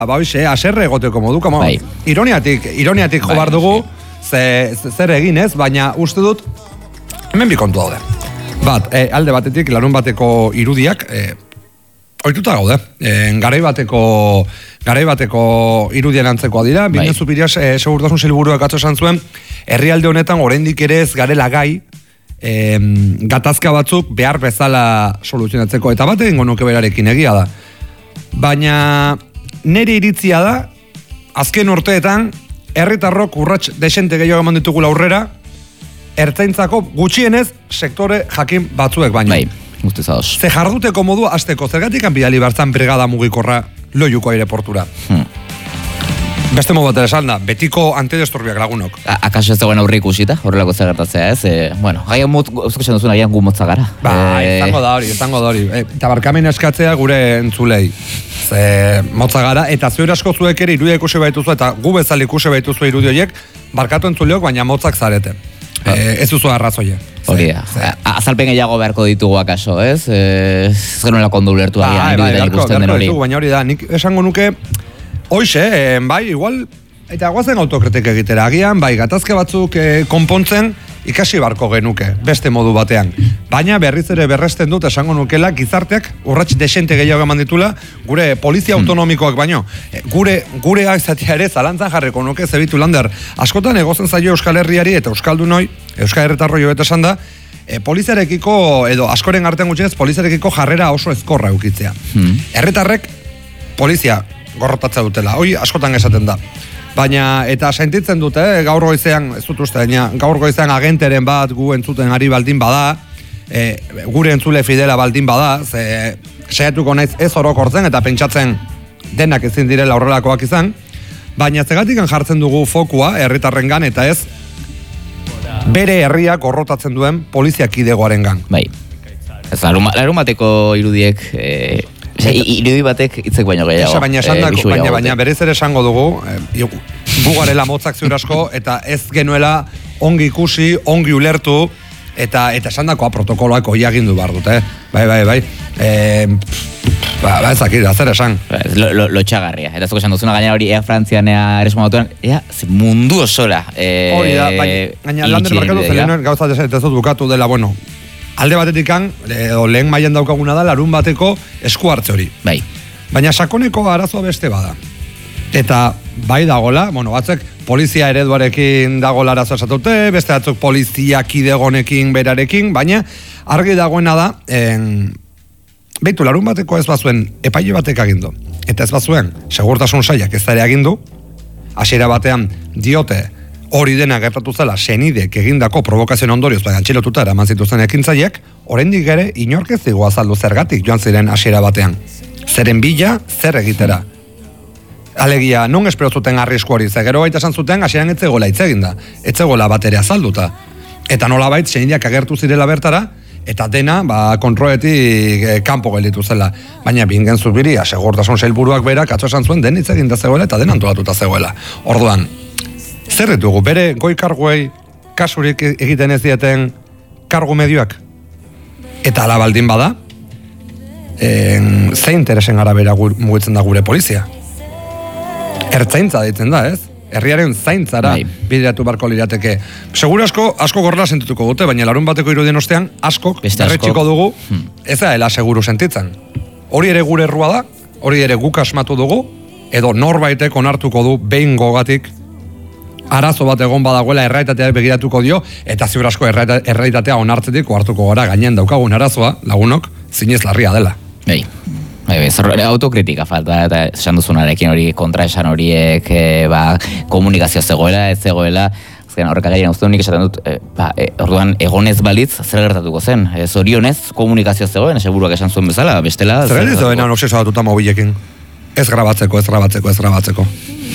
Hoxe, aserre egoteko modu, ironiatik jo bar dugu, zer egin ez, baina uste dut, hemen bi kontu daude. Bat, alde batetik, larun bateko irudiak, ohituta gaude, garai bateko irudien antzekoa dira, bine Zupirias segurtasun sailburuak atzo esan zuen, herrialde honetan oraindik ere ez garela gai, gatazka batzuk behar bezala soluzionatzeko, eta bat egingo nuke berarekin egia da. Baina nire iritzia da, azken urteetan, herritarrok urrats desente gehiago eman ditugula aurrera, ertzaintzako gutxienez sektore jakin batzuek baino. Ze jarduteko modu azteko, zergatik bidali barzan brigada mugikorra Loiuko aireportura. Beste modu batera esan da, betiko antidesturbiak lagunok. Akaso ez dagoen aurre ikusita, horrelako gertatzea ez? Bueno, gaian esan duzuna, gaian gu motza gara. Izango da hori. Eta barkamen eskatzea gure entzulei. Motza gara, eta zuer asko zuek ere irudia ikusi baituzu, eta gu bezala ikusi baituzu irudioiek, barkatu entzuleok, baina motzak zarete. Ez duzu arrazoia. Hori da. Azalpen gehiago beharko ditugu akaso, ez? Ez genuela kondo ulertu agian iruditan ikusten den hori. Baina hori da, nik esango nuke, hoxe, bai, igual, eta guazen autokritik egitera, agian, bai, gatazke batzuk konpontzen, ikasi barko genuke, beste modu batean. Baina berriz ere berresten dut esango nukela gizarteak urrats desente gehiago eman ditula gure polizia autonomikoak baino. Gure izatea ere zalantzan jarriko nuke Zebitu Lander. Askotan egozen zaio Euskal Herriari eta Euskaldunoi, Euskal Herritarroi hobeto esan da, poliziarekiko, edo askoren artean gutxienez, poliziarekiko jarrera oso ezkorra eukitzea. Herritarrek polizia gorrotatza dutela, hoi askotan esaten da. Baina, eta sentitzen dute, gaur goizean, ez dut uste, gaur goizean agenteren bat gu entzuten ari baldin bada, gure entzule fidela baldin bada, saiatuko naiz ez orokortzen eta pentsatzen denak ezin direla horrelakoak izan, baina zegatikan jartzen dugu fokua herritarrengan eta ez bere herriak gorrotatzen duen poliziakidegoarengan. Bai. Ez larun bateko irudiek irudi batek hitzek baino gehiago. Baina berez ere esango dugu, gu garela motzak ziur asko, eta ez genuela ongi ikusi, ongi ulertu, eta esandakoa protokoloak hoi agindu behar dute. Bai. Ezakit, zer esan. Lotxagarria. Eta zuko esan duzuna gaina hori Ea Frantzian, Ea Eresmo Batuan, mundu osora. Hori da, baina Lander barkatu zelenoen gauza dezot bukatu dela, bueno, alde batetikan, lehen mailan daukaguna da, larun bateko esku hartze hori. Bai. Baina sakoneko arazoa beste bada. Eta bai dagola, batzuk polizia ereduarekin dagola arazoa esatute, beste batzuk polizia kidegonekin berarekin, baina argi dagoena da, beitu, larun bateko ez bazuen epaile batek agindu. Eta ez bazuen, segurtasun sailak ez dara agindu, hasiera batean diote, hori dena gertatu zela senidek egindako provokazioen ondorioz baina antxilotuta eraman zituzten ekintzaileek, oraindik ere inork ez digu azaldu zergatik joan ziren hasiera batean. Zeren bila, zer egitera. Alegia, non espero zuten arrisku hori, ze gero baita esan zuten hasieran etzegoela hitz eginda, etzegoela batere azalduta. Eta nolabait senideak agertu zirela bertara, eta dena, kontroletik kanpo gelditu zela. Baina bingen Zubiria, segurtasun sailburuak berak atzo esan zuen den hitz eginda zegoela eta den antolatuta zegoela. Orduan, zer ditugu, bere goi karguei kasurik egiten ez dieten kargu medioak? Eta ala baldin bada, ze interesen arabera mugitzen da gure polizia? Ertzaintza ditzen da, ez? Herriaren zaintzara bideratu barko lirateke. Seguro asko gorla sentituko dute, baina larun bateko irudien ostean askok berretxiko dugu ez da ela seguru sentitzen. Hori ere gure errua da, hori ere guk asmatu dugu, edo norbaitek onartuko du behin gogatik arazo bat egon badagoela errealitatea begiratuko dio, eta ziur asko errealitatea onartzetik ohartuko gara gainean daukagun arazoa, lagunok, zinez larria dela. Autokritika falta, eta esan duzunarekin hori kontraesan horiek, komunikazio zegoela, ez zegoela, azken horrek agerian uste honik esaten dut, orduan egonez balitz, zer gertatuko zen? Zorionez komunikazio zegoen, seguruak esan zuen bezala, bestela... Zer geriz doena obseso batuta mobilekin? Ez grabatzeko.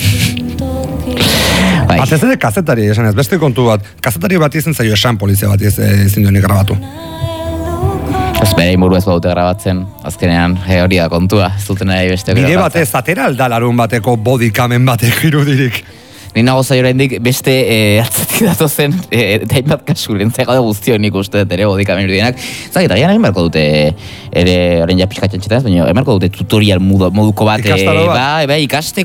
Batez ere kazetari esan ez, beste kontu bat, kazetari bat izan zaio esan polizia bat izin duenik grabatu. Ez bere inburu ez baute grabatzen, azkenean hori da kontua, ez duten nahi beste bide batez atera alda larun bateko bodycamen bateko irudirik. Ni nago zai oraindik beste atzatik datozen hainbat kasu lentzea gaude guztio nik uste dut ere bodikamen irudienak. Zagit, agian egin beharko dute ere orain ja pixkatzen txetan, baina egin beharko dute tutorial moduko bat Ikastaro bat. bai, ikasteko